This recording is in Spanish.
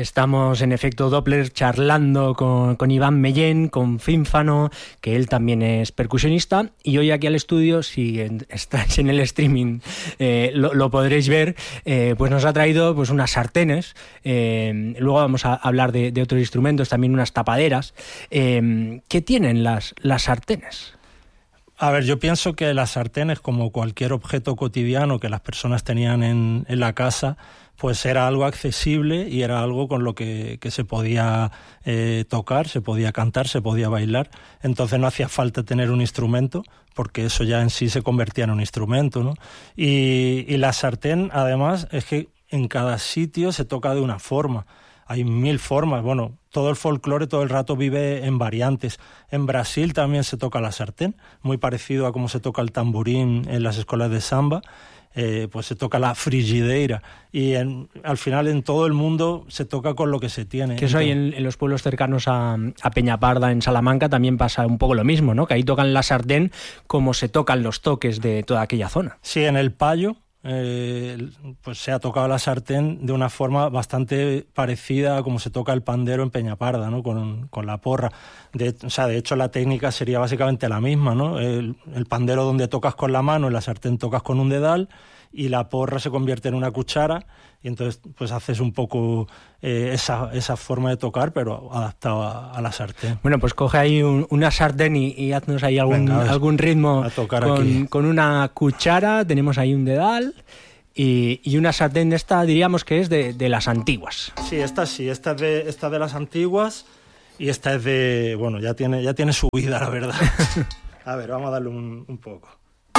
Estamos en Efecto Doppler charlando con Iván Mellén, con Fínfano, que él también es percusionista, y hoy aquí al estudio, si estáis en el streaming lo podréis ver, pues nos ha traído pues unas sartenes, luego vamos a hablar de otros instrumentos, también unas tapaderas. ¿Qué tienen las sartenes? A ver, yo pienso que las sartenes, como cualquier objeto cotidiano que las personas tenían en la casa, pues era algo accesible y era algo con lo que se podía tocar, se podía cantar, se podía bailar. Entonces no hacía falta tener un instrumento, porque eso ya en sí se convertía en un instrumento, ¿no? Y la sartén, además, es que en cada sitio se toca de una forma. Hay 1000 formas. Bueno, todo el folclore todo el rato vive en variantes. En Brasil también se toca la sartén, muy parecido a cómo se toca el tamborín en las escuelas de samba. Pues se toca la frigideira. Y al final en todo el mundo se toca con lo que se tiene. Que eso hay en los pueblos cercanos a Peñaparda, en Salamanca, también pasa un poco lo mismo, ¿no? Que ahí tocan la sartén como se tocan los toques de toda aquella zona. Sí, en el Payo pues se ha tocado la sartén de una forma bastante parecida a como se toca el pandero en Peñaparda, ¿no? Con la porra. De hecho la técnica sería básicamente la misma, ¿no? El pandero donde tocas con la mano, en la sartén tocas con un dedal, y la porra se convierte en una cuchara, y entonces pues haces un poco esa forma de tocar, pero adaptada a la sartén. Bueno, pues coge ahí una sartén y haznos ahí algún ritmo con una cuchara. Tenemos ahí un dedal y una sartén esta, diríamos que es de las antiguas. Sí, esta es de las antiguas, y esta es de, bueno, ya tiene su vida, la verdad. A ver, vamos a darle un poco.